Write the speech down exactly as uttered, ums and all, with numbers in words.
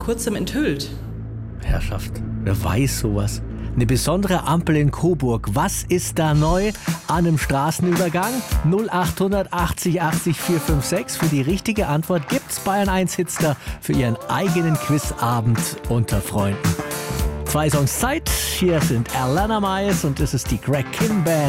kurzem enthüllt. Herrschaft, wer weiß sowas? Eine besondere Ampel in Coburg. Was ist da neu an einem Straßenübergang? null acht achtzig achtzig vier fünf sechs. Für die richtige Antwort gibt's Bayern eins Hitster für Ihren eigenen Quizabend unter Freunden. Zwei Songs Zeit. Hier sind Alana Miles und es ist die Greg Kinn Band.